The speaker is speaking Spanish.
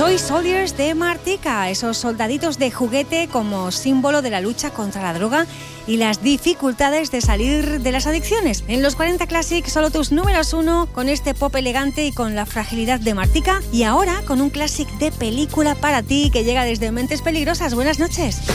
Toy Soldiers de Martika, esos soldaditos de juguete como símbolo de la lucha contra la droga y las dificultades de salir de las adicciones. En los 40 Classic, solo tus números 1 con este pop elegante y con la fragilidad de Martika. Y ahora con un clásico de película para ti que llega desde Mentes Peligrosas. Buenas noches.